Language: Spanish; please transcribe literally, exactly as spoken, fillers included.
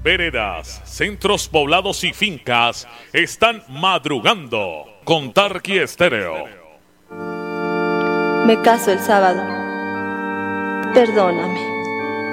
veredas, centros poblados y fincas están madrugando con Tarqui Estéreo. Me caso el sábado. Perdóname.